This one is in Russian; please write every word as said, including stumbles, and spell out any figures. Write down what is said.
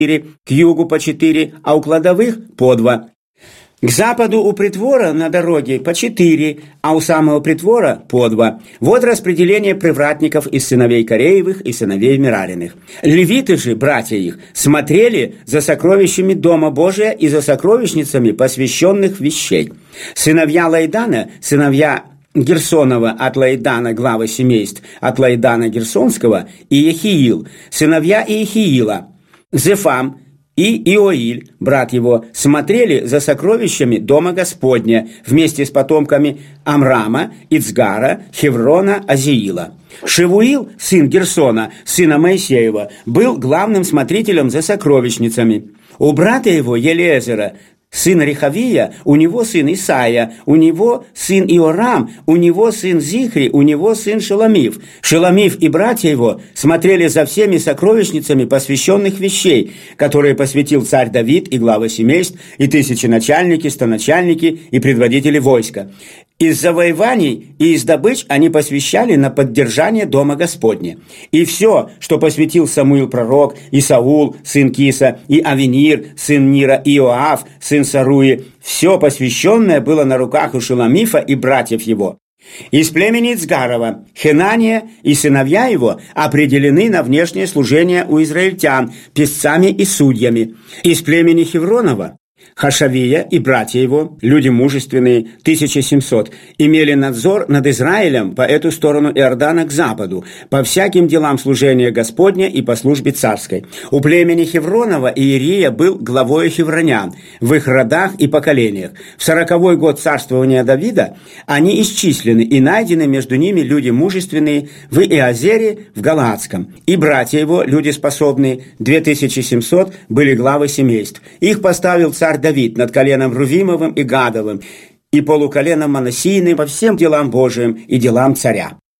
к югу по четыре, а у кладовых по два. К западу у притвора на дороге по четыре, а у самого притвора по два. Вот распределение привратников из сыновей Кореевых и сыновей Мерариных. Левиты же, братья их, смотрели за сокровищами Дома Божия и за сокровищницами посвященных вещей. Сыновья Лаидана, сыновья Герсонова от Лаидана, главы семейств, от Лаидана Герсонского, и Ехиил, сыновья Иехиила, Зефам и Иоиль, брат его, смотрели за сокровищами Дома Господня вместе с потомками Амрама, Ицгара, Хеврона, Азиила. Шевуил, сын Герсона, сына Моисеева, был главным смотрителем за сокровищницами. У брата его, Елиезера, сын Рехавия, у него сын Исаия, у него сын Иорам, у него сын Зихри, у него сын Шеломив. Шеломив и братья его смотрели за всеми сокровищницами посвященных вещей, которые посвятил царь Давид и главы семейств, и тысяченачальники, стоначальники и предводители войска. Из завоеваний и из добыч они посвящали на поддержание Дома Господня. И все, что посвятил Самуил пророк, и Саул, сын Киса, и Авенир, сын Нира, и Иоав, сын Саруи, все посвященное было на руках у Шеломифа и братьев его. Из племени Ицгарова Хенания и сыновья его определены на внешнее служение у израильтян, песцами и судьями. Из племени Хевронова Хашавия и братья его, люди мужественные, тысяча семьсот, имели надзор над Израилем по эту сторону Иордана к западу, по всяким делам служения Господня и по службе царской. У племени Хевронова Иерия был главою хевронян в их родах и поколениях. В сороковой год царствования Давида они исчислены и найдены между ними люди мужественные в Иозере, в Галаадском. И братья его, люди способные, две тысячи семьсот, были главы семейств. Их поставил царь Давид над коленом Рувимовым и Гадовым и полуколеном Манассийным по всем делам Божиим и делам царя.